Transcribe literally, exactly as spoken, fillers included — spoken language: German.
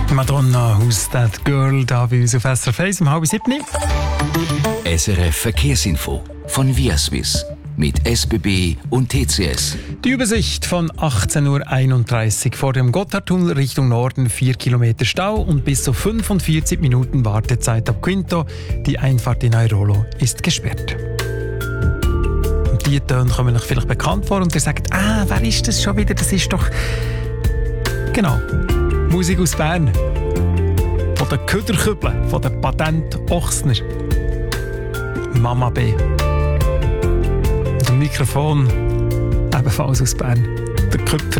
Madonna, Who's That Girl, da bei uns auf S R F eins um halb sieben. S R F Verkehrsinfo von Viaswiss mit S B B und T C S. Die Übersicht von achtzehn Uhr einunddreißig vor dem Gotthardtunnel Richtung Norden, vier Kilometer Stau und bis zu fünfundvierzig Minuten Wartezeit ab Quinto. Die Einfahrt in Airolo ist gesperrt. Und die Töne kommen euch vielleicht bekannt vor und ihr sagt, ah, wer ist das schon wieder? Das ist doch... Genau, Musik aus Bern. Von den Köderkübeln, von den Patent Ochsner. Mama B. Und am Mikrofon ebenfalls aus Bern, der Köpfer.